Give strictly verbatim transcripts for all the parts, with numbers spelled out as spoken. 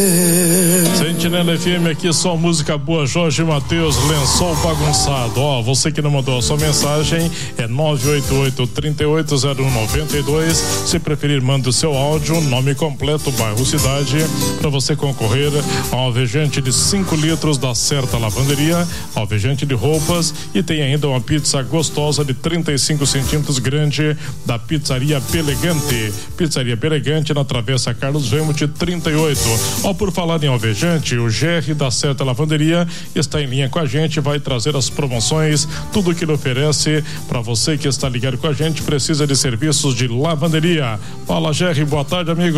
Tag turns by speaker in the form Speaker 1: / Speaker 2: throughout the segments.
Speaker 1: Sentinela F M aqui, só música boa. Jorge Mateus, Lençol Bagunçado. Ó, você que não mandou a sua mensagem é nove oito oito, três oito zero um, nove dois. Se preferir, manda o seu áudio, nome completo, bairro, cidade, para você concorrer a um alvejante de cinco litros da Certa Lavanderia, alvejante de roupas, e tem ainda uma pizza gostosa de trinta e cinco centímetros grande da Pizzaria Pelegante. Pizzaria Pelegante na Travessa Carlos Remuth trinta e oito. Ó, por falar em alvejante, o G R da Certa Lavanderia está em linha com a gente, vai trazer as promoções, tudo que ele oferece para você que está ligado com a gente, precisa de serviços de lavanderia. Fala, G R, boa tarde, amigo.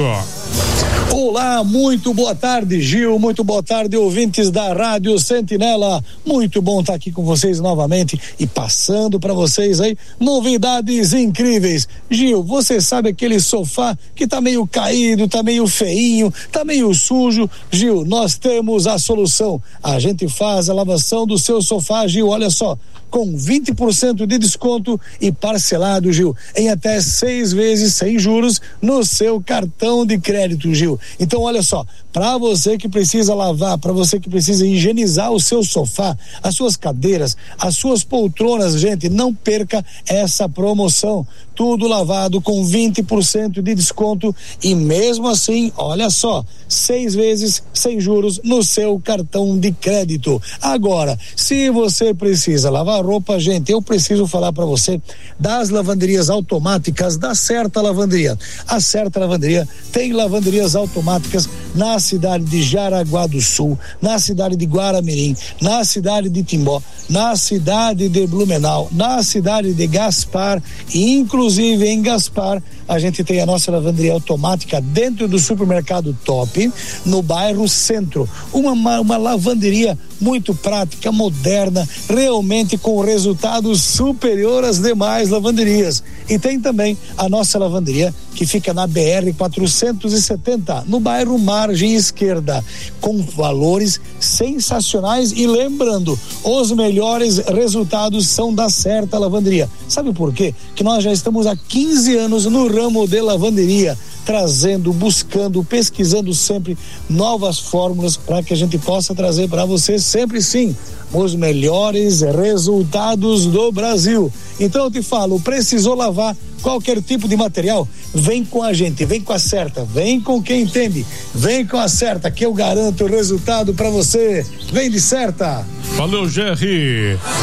Speaker 2: Olá, muito boa tarde, Gil, muito boa tarde, ouvintes da Rádio Sentinela. Muito bom estar aqui com vocês novamente e passando para vocês aí novidades incríveis. Gil, você sabe aquele sofá que tá meio caído, tá meio feinho, tá meio sujo? Gil, nós temos a solução. A gente faz a lavação do seu sofá, Gil, olha só, com vinte por cento de desconto e parcelado, Gil, em até seis vezes sem juros no seu cartão de crédito, Gil. Então, olha só, para você que precisa lavar, para você que precisa higienizar o seu sofá, as suas cadeiras, as suas poltronas, gente, não perca essa promoção. Tudo lavado com vinte por cento de desconto e mesmo assim, olha só, seis vezes sem juros no seu cartão de crédito. Agora, se você precisa lavar roupa, gente, eu preciso falar para você das lavanderias automáticas da Certa Lavanderia. A Certa Lavanderia tem lavanderias automáticas na cidade de Jaraguá do Sul, na cidade de Guaramirim, na cidade de Timbó, na cidade de Blumenau, na cidade de Gaspar e inclusive em Gaspar a gente tem a nossa lavanderia automática dentro do supermercado Top, no bairro Centro. Uma, uma lavanderia muito prática, moderna, realmente com resultados superior às demais lavanderias. E tem também a nossa lavanderia que fica na B R quatrocentos e setenta, no bairro Margem Esquerda, com valores sensacionais e lembrando, os melhores resultados são da Certa Lavanderia. Sabe por quê? Que nós já estamos há quinze anos no ramo de lavanderia, trazendo, buscando, pesquisando sempre novas fórmulas para que a gente possa trazer para você sempre sim os melhores resultados do Brasil. Então eu te falo, precisou lavar qualquer tipo de material, vem com a gente, vem com a Certa, vem com quem entende, vem com a Certa que eu garanto o resultado para você. Vem de Certa.
Speaker 1: Valeu, G R.